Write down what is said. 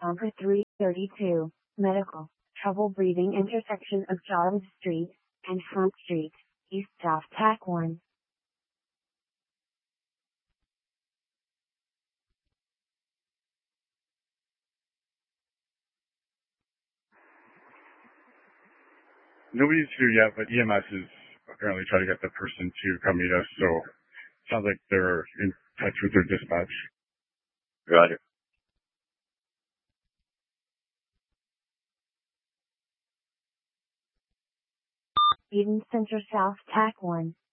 Concord 332, medical, trouble breathing intersection of Jarvis Street and Front Street, East South TAC 1. Nobody's here yet, but EMS is apparently trying to get the person to come meet us, so sounds like they're in touch with their dispatch. Roger. Eden Center South TAC 1.